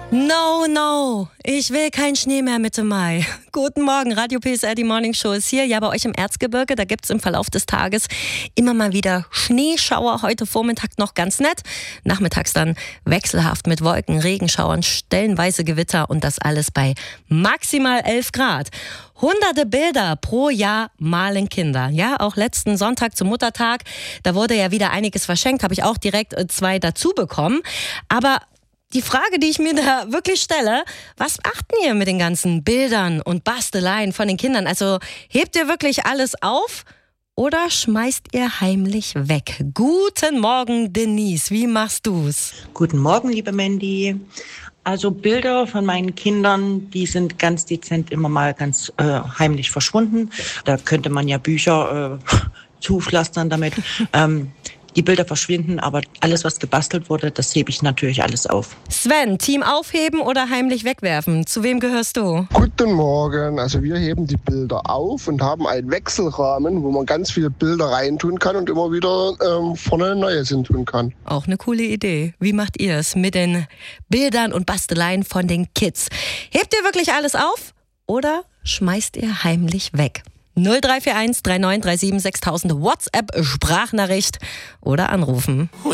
No, no, ich will keinen Schnee mehr Mitte Mai. Guten Morgen, Radio PSR, die Morning Show ist hier. Ja, bei euch im Erzgebirge, da gibt's im Verlauf des Tages immer mal wieder Schneeschauer. Heute Vormittag noch ganz nett, nachmittags dann wechselhaft mit Wolken, Regenschauern, stellenweise Gewitter und das alles bei maximal 11 Grad. Hunderte Bilder pro Jahr malen Kinder. Ja, auch letzten Sonntag zum Muttertag, da wurde ja wieder einiges verschenkt, habe ich auch direkt 2 dazu bekommen. Aber die Frage, die ich mir da wirklich stelle, was macht ihr mit den ganzen Bildern und Basteleien von den Kindern? Also hebt ihr wirklich alles auf oder schmeißt ihr heimlich weg? Guten Morgen, Denise, wie machst du's? Guten Morgen, liebe Mandy. Also Bilder von meinen Kindern, die sind ganz dezent immer mal ganz heimlich verschwunden. Da könnte man ja Bücher zupflastern damit. Die Bilder verschwinden, aber alles, was gebastelt wurde, das hebe ich natürlich alles auf. Sven, Team aufheben oder heimlich wegwerfen? Zu wem gehörst du? Guten Morgen. Also wir heben die Bilder auf und haben einen Wechselrahmen, wo man ganz viele Bilder reintun kann und immer wieder vorne Neues hintun kann. Auch eine coole Idee. Wie macht ihr es mit den Bildern und Basteleien von den Kids? Hebt ihr wirklich alles auf oder schmeißt ihr heimlich weg? 0341 3937 6000 WhatsApp Sprachnachricht oder anrufen.